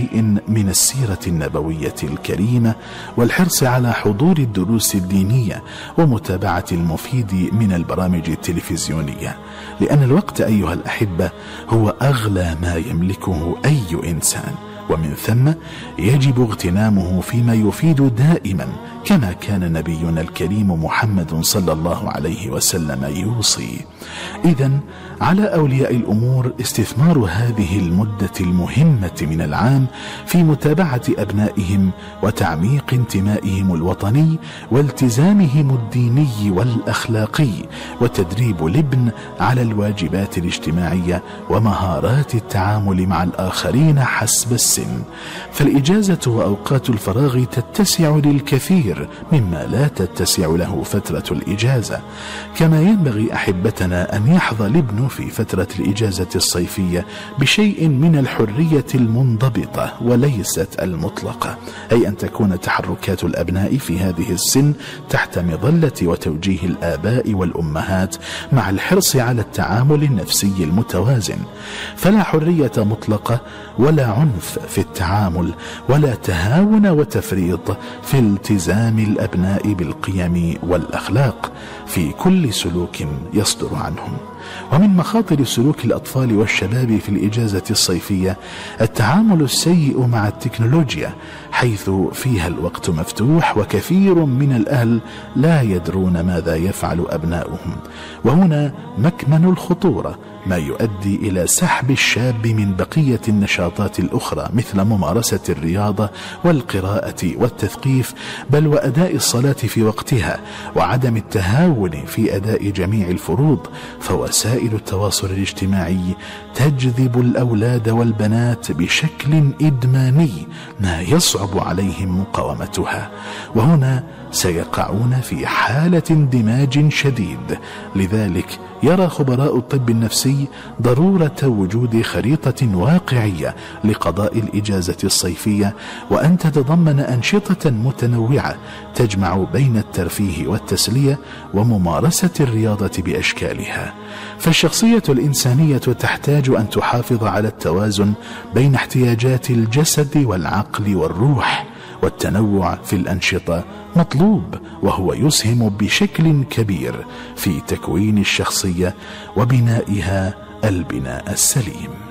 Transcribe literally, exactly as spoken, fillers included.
شيء من السيرة النبوية الكريمة والحرص على حضور الدروس الدينية ومتابعة المفيد من البرامج التلفزيونية، لأن الوقت أيها الأحبة هو أغلى ما يملكه أي إنسان، ومن ثم يجب اغتنامه فيما يفيد دائما، كما كان نبينا الكريم محمد صلى الله عليه وسلم يوصي. إذن على أولياء الأمور استثمار هذه المدة المهمة من العام في متابعة أبنائهم وتعميق انتمائهم الوطني والتزامهم الديني والأخلاقي، وتدريب الابن على الواجبات الاجتماعية ومهارات التعامل مع الآخرين حسب السن. فالإجازة وأوقات الفراغ تتسع للكثير مما لا تتسع له فترة الإجازة، كما ينبغي أحبتنا أن يحظى الابن في فترة الإجازة الصيفية بشيء من الحرية المنضبطة وليست المطلقة، أي أن تكون تحركات الأبناء في هذه السن تحت مظلة وتوجيه الآباء والأمهات، مع الحرص على التعامل النفسي المتوازن. فلا حرية مطلقة ولا عنف في التعامل، ولا تهاون وتفريط في التزام الأبناء بالقيم والأخلاق في كل سلوك يصدر عنهم. ومن مخاطر سلوك الأطفال والشباب في الإجازة الصيفية التعامل السيء مع التكنولوجيا، حيث فيها الوقت مفتوح وكثير من الأهل لا يدرون ماذا يفعل أبناؤهم، وهنا مكمن الخطورة، ما يؤدي إلى سحب الشاب من بقية النشاطات الأخرى مثل ممارسة الرياضة والقراءة والتثقيف، بل وأداء الصلاة في وقتها، وعدم التهاون في أداء جميع الفروض. فوسائل التواصل الاجتماعي تجذب الأولاد والبنات بشكل إدماني ما يصعب عليهم مقاومتها، وهنا سيقعون في حالة اندماج شديد. لذلك يرى خبراء الطب النفسي ضرورة وجود خريطة واقعية لقضاء الإجازة الصيفية، وأن تتضمن أنشطة متنوعة تجمع بين الترفيه والتسلية وممارسة الرياضة بأشكالها. فالشخصية الإنسانية تحتاج أن تحافظ على التوازن بين احتياجات الجسد والعقل والروح، والتنوع في الأنشطة مطلوب، وهو يسهم بشكل كبير في تكوين الشخصية وبنائها البناء السليم.